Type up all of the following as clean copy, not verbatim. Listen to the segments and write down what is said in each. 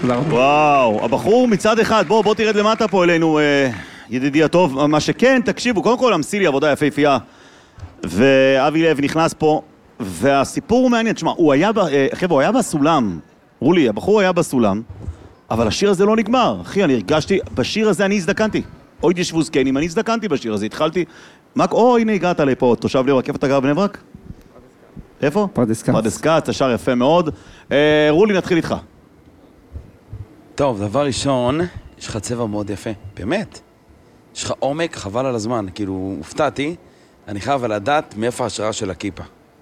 תודה רבה. וואו, הבחור מצד אחד, בוא תרד למטה פה אלינו, ידידי הטוב, מה שכן, תקשיבו, קודם כל המסילי עבודה יפהפייה, ואבי לב נכנס פה, והסיפור הוא מעניין, תשמע, הוא היה בסולם, רולי, הבחור היה בסולם, אבל השיר הזה לא נגמר, אחי, אני הרגשתי, בשיר הזה אני הזדקנתי, אוי דשבוז קיינים, אני הזדקנתי בשיר הזה, התחלתי, הנה הגעת לפה, תושב בני ברק, איפה אתה גר בני ברק? איפה? פרדס כץ, השאר יפה מאוד. רולי, נתחיל איתך. טוב, דבר ראשון, יש לך צבע מאוד יפה, באמת. יש לך עומק, חבל על הזמן, כאילו, הופתעתי, אני חייב לדעת מאיפה ההשראה של הכיפה.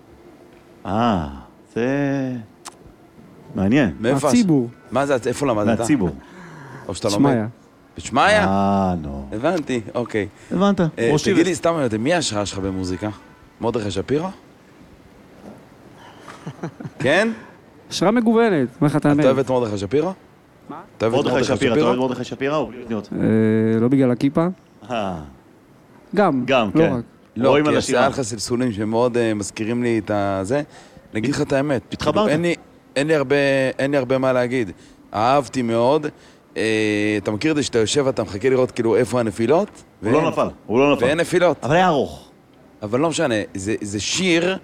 זה מעניין. מהציבור. מה זה, איפה למדת? מהציבור. או שאתה לומד? בשמעיה? נו. הבנתי, אוקיי. הבנת. תגיד לי, סתם, מי ההשראה שלך במוזיקה? מרדכי שפירא? כן? השראה מגוונת, מה לך אתה אתה אוהב את מרדכי שפירא? מה? אתה אוהב את מרדכי שפירא, אתה אוהב מרדכי שפירא או בלי אוזניות? לא בגלל הכיפה. גם, כן. לא, כי עשה לך סלסולים שמאוד מזכירים לי את זה. אני אגיד לך את האמת. התחברת. אין לי הרבה מה להגיד. אהבתי מאוד. אתה מכיר את זה שאתה יושב ואתה מחכה לראות כאילו איפה הנפילות? הוא לא נפל. ואין נפילות. אבל היה ארוך. אבל לא משנה, זה שיר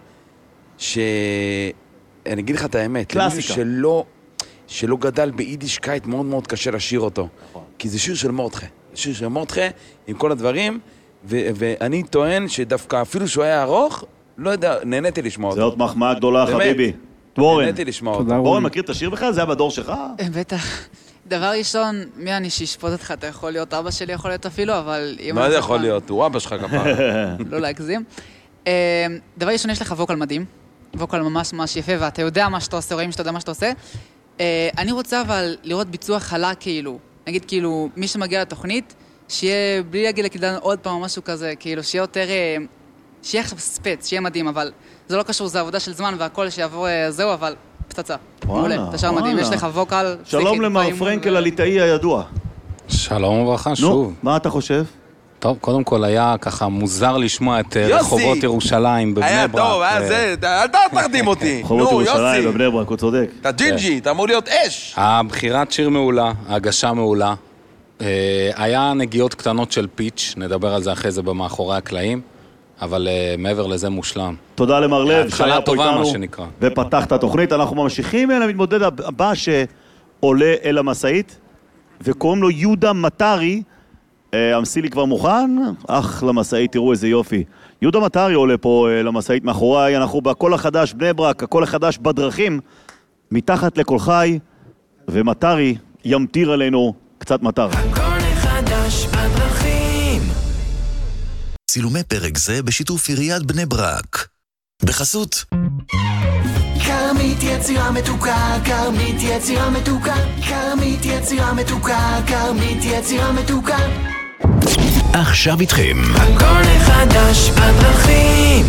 אני אגיד לך את האמת. קלאסיקה. שלא גדל ביידישקייט מאוד מאוד קשה לשיר אותו. כי זה שיר של מרדכי. שיר של מרדכי עם כל הדברים, ואני טוען שדווקא אפילו שהוא היה ארוך, לא יודע, נהניתי לשמוע אותו. זה עוד מחמאה גדולה, חביבי. דורן. נהניתי לשמוע אותו. דורן, מכיר את השיר בכלל? זה היה בדור שלך? בטח. דבר ראשון, מי אני שישפוט אותך? אתה יכול להיות אבא שלי, יכול להיות אפילו, אבל... מה זה יכול להיות? הוא אבא שלך כפר. לא להגזים. דבר ראשון, יש לך ווקל מדהים. ווקל ממש ממש יפה, ואתה יודע מה שאתה עושה, רואים שאתה יודע מה שאתה עושה. אני רוצה אבל לראות ביצוע חלק כאילו. נגיד כאילו, מי שמגיע לתוכנית, שיהיה בלי להגיד לקילדן עוד פעם או משהו כזה, כאילו שיהיה יותר... שיהיה עכשיו ספץ, שיהיה מדהים, אבל זה לא קשור, זה עבודה של זמן והכל שיעבור זהו, אבל פצצה. מעולה, אתה שר מדהים, יש לך ווקל... שלום למר פרנקל הליטאי הידוע. שלום וברכה, שוב. מה אתה חושב? טוב, קודם כל היה ככה מוזר לשמוע את רחובות ירושלים בבני ברק. היה טוב, זה, אל תרדים אותי. רחובות ירושלים בבני ברק, הוא צודק. אתה ג'ינג'י, אתה אמור להיות אש. הבחירת שיר מעולה, ההגשה מעולה. היה נגיעות קטנות של פיץ', נדבר על זה אחרי זה במאחורי הקלעים, אבל מעבר לזה מושלם. תודה למר לב, התחלה טובה מה שנקרא. ופתח את התוכנית, אנחנו ממשיכים אל המתמודד הבא שעולה אל המסעית, וקוראים לו יהודה מטרי, המסילי כבר מוכן? למסעית, תראו איזה יופי. יהודה מטרי עולה פה למסעית מאחוריי, אנחנו בקול החדש בני ברק, הקול החדש בדרכים, מתחת לכל חי, ומטרי ימטיר עלינו קצת מטר. הקול החדש בדרכים. צילומי פרק זה בשיתוף עיריית בני ברק. בחסות כרמית יצירה מתוקה, כרמית יצירה מתוקה, כרמית יצירה מתוקה, כרמית יצירה מתוקה. עכשיו איתכם הקול החדש בדרכים.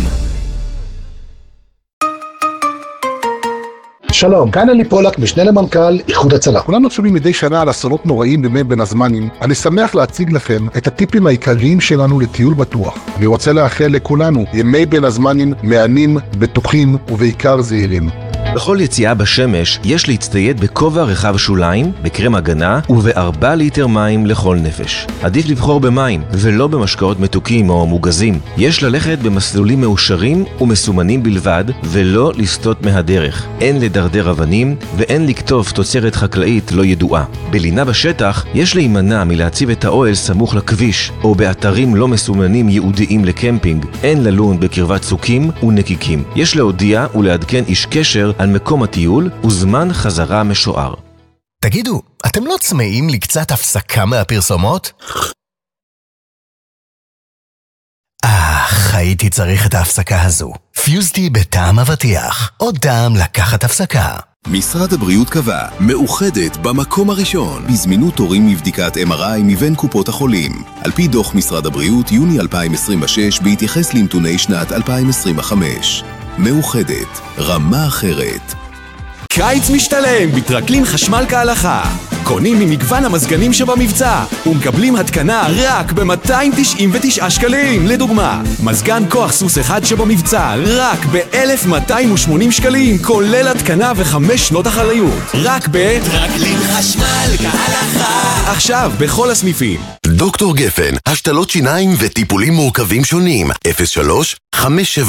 שלום, כאן אלי פולק, משנה למנכ"ל איחוד הצלה. כולנו שומעים מדי שנה על אסונות נוראים בימי בין הזמנים. אני שמח להציג לכם את הטיפים העיקריים שלנו לטיול בטוח. אני רוצה לאחל לכולנו ימי בין הזמנים מהנים, בטוחים ובעיקר זהירים. בכל יציאה בשמש יש להצטייד בכובע רחב שוליים, בקרם הגנה וב4 ליטר מים לכל נפש. עדיף לבחור במים ולא במשקאות מתוקים או מוגזים. יש ללכת במסלולים מאושרים ומסומנים בלבד ולא לסטות מהדרך. אין לדרדר אבנים ואין לקטוף תוצרת חקלאית לא ידועה. בלינה בשטח יש להימנע מלהציב את האוהל סמוך לכביש או באתרים לא מסומנים ייעודיים לקמפינג. אין ללון בקרבת צוקים ונקיקים. יש להודיע ולעדכן איש קשר על מקום הטיול וזמן חזרה משוער. תגידו, אתם לא צמאים לקצת הפסקה מהפרסומות? הייתי צריך את ההפסקה הזו. פיוזטי בטעם אבטיח. עוד טעם לקחת הפסקה. משרד הבריאות קבע, מאוחדת במקום הראשון בזמינות תורים מבדיקת MRI מבין קופות החולים. על פי דוח משרד הבריאות יוני 2026 בהתייחס לנתוני שנת 2025. מאוחדת, רמה אחרת. קיץ משתלם בטרקלין חשמל כהלכה. קונים ממגוון המזגנים שבמבצע ומקבלים התקנה רק ב-299 שקלים. לדוגמה, מזגן כוח סוס אחד שבמבצע רק ב-1,280 שקלים, כולל התקנה ו5 שנות אחריות. רק טרקלין חשמל כהלכה. עכשיו בכל הסניפים. דוקטור גפן, השתלות שיניים וטיפולים מורכבים שונים. 03-570-7575.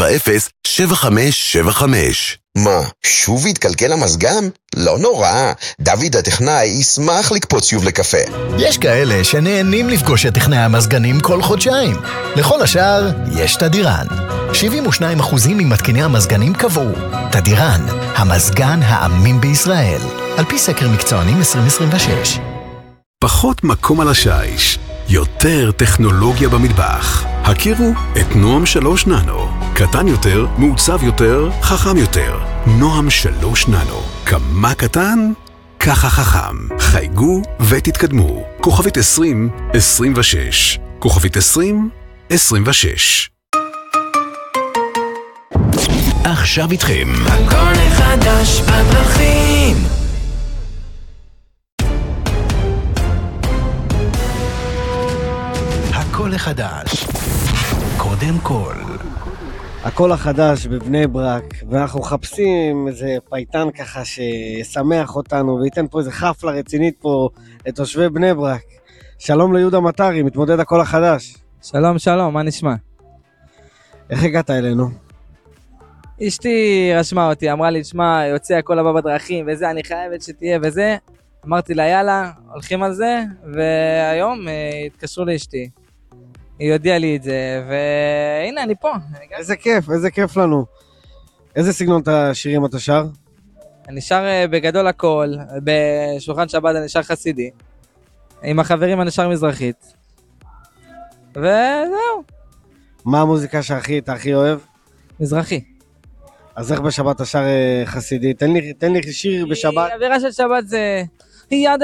מה, שוב התקלקל המזגן? לא נורא, דוד הטכנאי ישמח לקפוץ שוב לקפה. יש כאלה שנהנים לפגוש את טכנאי המזגנים כל חודשיים. לכל השאר, יש תדירן. 72% ממתקיני המזגנים קבעו. תדירן, המזגן האמין בישראל. על פי סקר מקצוענים 2026. פחות מקום על השיש, יותר טכנולוגיה במטבח. הכירו את נועם 3 ננו. קטן יותר, מעוצב יותר, חכם יותר. נועם 3 ננו. כמה קטן? ככה חכם. חייגו ותתקדמו. כוכבית 2026. כוכבית 2026. עכשיו איתכם. הכל חדש בדרכים. הכל החדש. קודם כל. הכל החדש בבני ברק, ואנחנו מחפשים איזה פייטן ככה שישמח אותנו וייתן פה איזה חפלה רצינית פה לתושבי בני ברק. שלום ליהודה מטרי, מתמודד הכל החדש. שלום, שלום, מה נשמע? איך הגעת אלינו? אשתי רשמה אותי, אמרה לי, תשמע, יוצא הכל הבא בדרכים וזה, אני חייבת שתהיה וזה. אמרתי לה, יאללה, הולכים על זה, והיום התקשרו לאשתי. היא הודיעה לי את זה, והנה, אני פה. איזה כיף לנו. איזה סגנון השירים אתה שר? אני שר בגדול הכל, בשולחן שבת אני שר חסידי. עם החברים אני שר מזרחית. וזהו. מה המוזיקה שאתה הכי אוהב? מזרחי. אז איך בשבת אתה שר חסידי? תן לי שיר בשבת. אווירה של שבת זה... יד